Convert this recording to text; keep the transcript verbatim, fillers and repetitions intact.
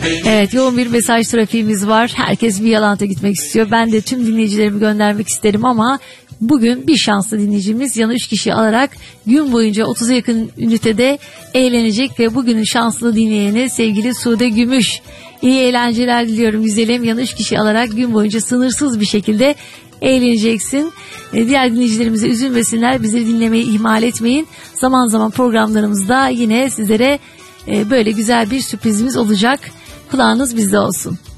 Evet, yoğun bir mesaj trafiğimiz var. Herkes bir Yalant'a gitmek istiyor. Ben de tüm dinleyicilerimi göndermek isterim ama bugün bir şanslı dinleyicimiz yanı üç kişi alarak gün boyunca otuza yakın ünitede eğlenecek ve bugünün şanslı dinleyeni sevgili Sude Gümüş. İyi eğlenceler diliyorum güzelim. Yanı üç kişi alarak gün boyunca sınırsız bir şekilde eğleneceksin. Diğer dinleyicilerimize üzülmesinler. Bizi dinlemeyi ihmal etmeyin. Zaman zaman programlarımızda yine sizlere böyle güzel bir sürprizimiz olacak. Kulağınız bizde olsun.